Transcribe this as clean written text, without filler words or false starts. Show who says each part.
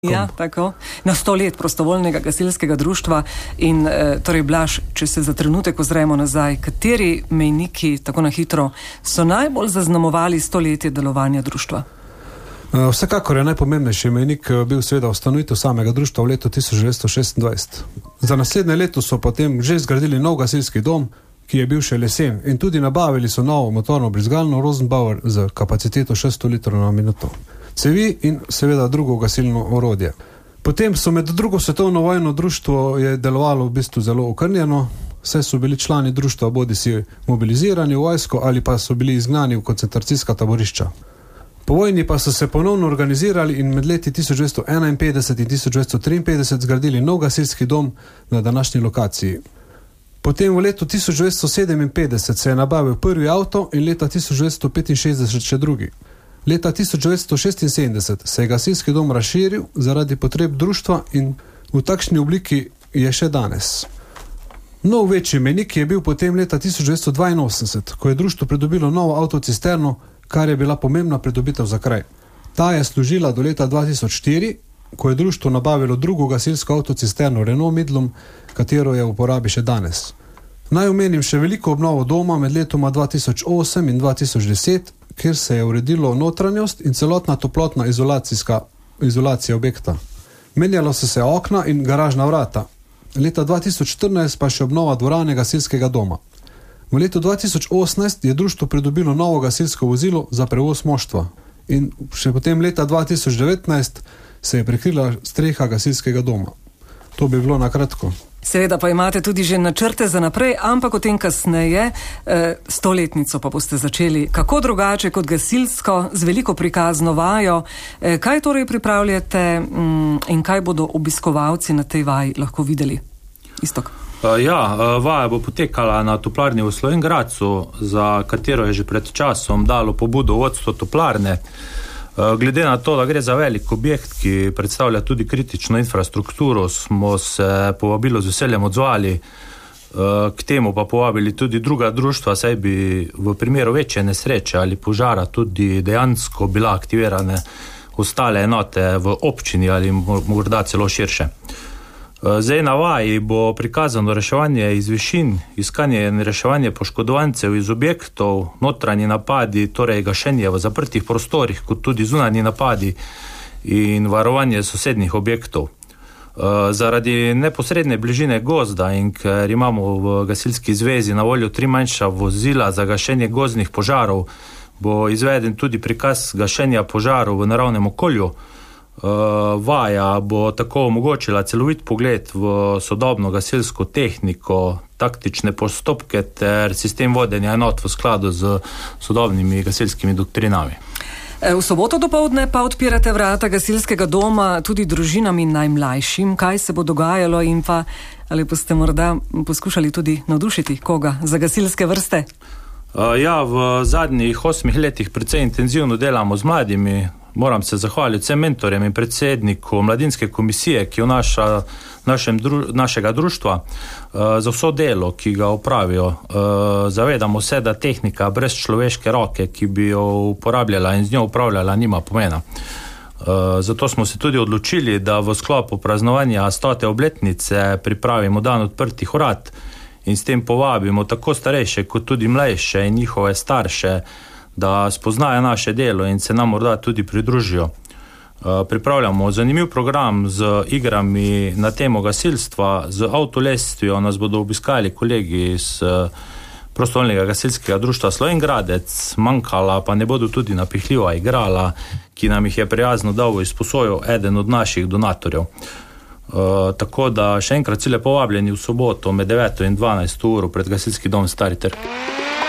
Speaker 1: Ja, tako. Na 100 let prostovoljnega gasilskega društva in torej Blaž, če se za trenutek ozremo nazaj, kateri mejniki, tako na hitro, so najbolj zaznamovali 100-letje delovanja društva?
Speaker 2: Vsekakor je najpomembnejši mejnik bil seveda ustanovitev samega društva v letu 1926. Za naslednje leto so potem že zgradili nov gasilski dom, ki je bil še lesen, in tudi nabavili so novo motorno brizgalno Rosenbauer z kapaciteto 600 litrov na minuto. Cevi in seveda drugo gasilno orodje. Potem so med drugo svetovno vojno društvo je delovalo v bistvu zelo okrnjeno, saj so bili člani društva bodisi mobilizirani v vojsko ali pa so bili izgnani v koncentracijska taborišča. Po vojni pa so se ponovno organizirali in med leti 1951 in 1953 zgradili nov gasilski dom na današnji lokaciji. Potem v letu 1957 se je nabavil prvi avto in leta 1965 še drugi. Leta 1976 se je gasilski dom razširil zaradi potreb društva in v takšni obliki je še danes. Nov večji mejnik je bil potem leta 1982, ko je društvo pridobilo novo avtocisterno, kar je bila pomembna pridobitev za kraj. Ta je služila do leta 2004, ko je društvo nabavilo drugo gasilsko avtocisterno Renault Midlum, katero je v uporabi še danes. Naj omenim še veliko obnovo doma med letoma 2008 in 2010, kjer se je uredilo notranjost in celotna toplotna izolacija objekta. Menjalo so se okna in garažna vrata. Leta 2014 pa še obnova dvorane gasilskega doma. V letu 2018 je društvo pridobilo novo gasilsko vozilo za prevoz moštva in še potem leta 2019 se je prekrila streha gasilskega doma. To bi bilo na kratko.
Speaker 1: Seveda pa imate tudi že načrte za naprej, ampak o tem kasneje. 100-letnico pa boste začeli kako drugače kot gasilsko, z veliko prikazno vajo. Kaj torej pripravljate in kaj bodo obiskovalci na tej vaji lahko videli? Istok.
Speaker 3: Vaja bo potekala na toplarni v Slovenj Gradcu, za katero je že pred časom dalo pobudo vodstvo toplarne. Glede na to, da gre za velik objekt, ki predstavlja tudi kritično infrastrukturo, smo se povabilo z veseljem odzvali. K temu pa povabili tudi druga društva, saj bi v primeru večje nesreče ali požara tudi dejansko bila aktivirane ostale enote v občini ali morda celo širše. Zdaj na vaji bo prikazano reševanje iz višin, iskanje in reševanje poškodovancev iz objektov, notranji napadi, torej gašenje v zaprtih prostorih, kot tudi zunanji napadi in varovanje sosednjih objektov. Zaradi neposredne bližine gozda in ker imamo v gasilski zvezi na voljo 3 manjša vozila za gašenje gozdnih požarov, bo izveden tudi prikaz gašenja požarov v naravnem okolju. Vaja bo tako omogočila celovit pogled v sodobno gasilsko tehniko, taktične postopke ter sistem vodenja enot v skladu z sodobnimi gasilskimi doktrinami.
Speaker 1: V soboto dopoldne pa odpirate vrata gasilskega doma tudi družinam in najmlajšim. Kaj se bo dogajalo in pa ali boste morda poskušali tudi navdušiti koga za gasilske vrste?
Speaker 3: V zadnjih 8 letih precej intenzivno delamo z mladimi. Moram se zahvaliti vsem mentorjem in predsedniku mladinske komisije, ki vnaša našega društva, za vso delo, ki ga opravijo. Zavedamo se, da tehnika brez človeške roke, ki bi jo uporabljala in z njo upravljala, nima pomena. Zato smo se tudi odločili, da v sklopu praznovanja 100. obletnice pripravimo dan odprtih vrat in s tem povabimo tako starejše kot tudi mlajše in njihove starše, da spoznajo naše delo in se nam morda tudi pridružijo. Pripravljamo zanimiv program z igrami na temo gasilstva, z avtolestvijo nas bodo obiskali kolegi iz prostovoljnega gasilskega društva Slovenj Gradec, manjkala pa ne bodo tudi napihljiva igrala, ki nam jih je prijazno dal v izposojo eden od naših donatorjev. Tako da še enkrat vsi lepo povabljeni v soboto med 9 in 12 uro pred gasilski dom Stari Trg.